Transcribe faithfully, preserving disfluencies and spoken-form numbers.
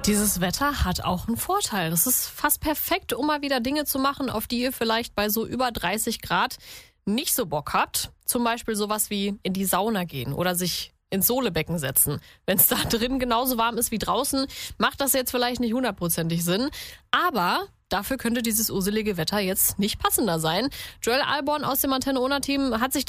Dieses Wetter hat auch einen Vorteil. Das ist fast perfekt, um mal wieder Dinge zu machen, auf die ihr vielleicht bei so über dreißig Grad nicht so Bock habt. Zum Beispiel sowas wie in die Sauna gehen oder sich ins Sohlebecken setzen. Wenn es da drin genauso warm ist wie draußen, macht das jetzt vielleicht nicht hundertprozentig Sinn. Aber dafür könnte dieses uselige Wetter jetzt nicht passender sein. Joel Alborn aus dem Antenne Ona Team hat sich